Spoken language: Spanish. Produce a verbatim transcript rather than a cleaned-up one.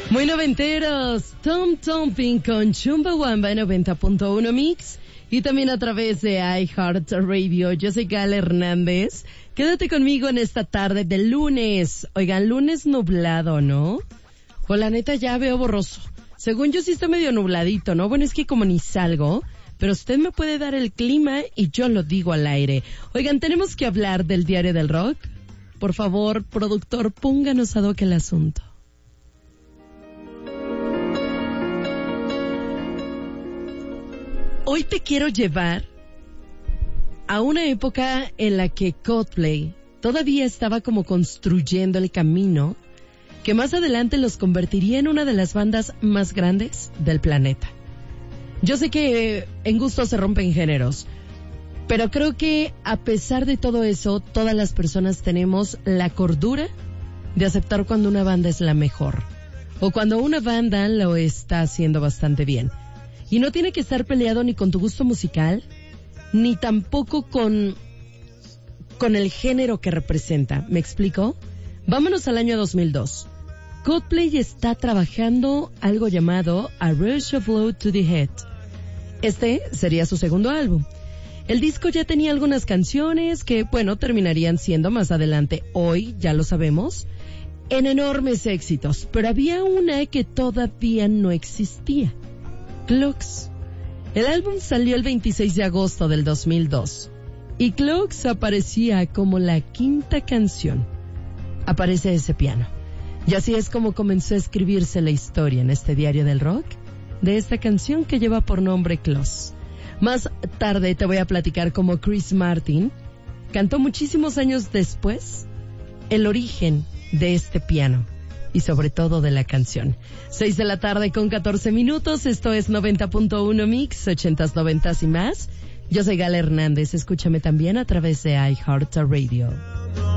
Muy noventeros, Tom Tomping con Chumbawamba en noventa punto uno Mix y también a través de iHeartRadio. Yo soy Gala Hernández. Quédate conmigo en esta tarde de lunes. Oigan, lunes nublado, ¿no? O la neta ya veo borroso. Según yo sí está medio nubladito, ¿no? Bueno, es que como ni salgo, pero usted me puede dar el clima y yo lo digo al aire. Oigan, tenemos que hablar del Diario del Rock. Por favor, productor, pónganos ad hoc el asunto. Hoy te quiero llevar a una época en la que Coldplay todavía estaba como construyendo el camino que más adelante los convertiría en una de las bandas más grandes del planeta. Yo sé que en gusto se rompen géneros, pero creo que a pesar de todo eso, todas las personas tenemos la cordura de aceptar cuando una banda es la mejor o cuando una banda lo está haciendo bastante bien. Y no tiene que estar peleado ni con tu gusto musical, ni tampoco con, con el género que representa. ¿Me explico? Vámonos al año dos mil dos. Coldplay está trabajando algo llamado A Rush of Blood to the Head. Este sería su segundo álbum. El disco ya tenía algunas canciones que, bueno, terminarían siendo más adelante, hoy, ya lo sabemos, en enormes éxitos. Pero había una que todavía no existía. Clocks. El álbum salió el veintiséis de agosto del dos mil dos y Clocks aparecía como la quinta canción. Aparece ese piano. Y así es como comenzó a escribirse la historia en este Diario del Rock de esta canción que lleva por nombre Clocks. Más tarde te voy a platicar cómo Chris Martin cantó muchísimos años después el origen de este piano. Y sobre todo de la canción. Seis de la tarde con catorce minutos. Esto es noventa punto uno Mix, ochentas, noventas y más. Yo soy Gala Hernández. Escúchame también a través de iHeartRadio.